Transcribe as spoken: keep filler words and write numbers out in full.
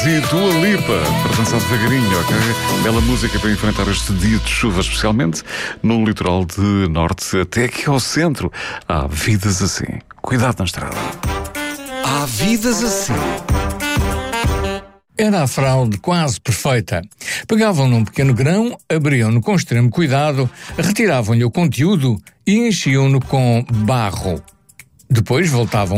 E Dua Lipa, para dançar devagarinho, ok? Bela música para enfrentar este dia de chuva, especialmente no litoral de norte até aqui ao centro. Há vidas assim. Cuidado na estrada. Há vidas assim. Era a fraude quase perfeita. Pegavam num pequeno grão, abriam-no com extremo cuidado, retiravam-lhe o conteúdo e enchiam-no com barro. Depois voltavam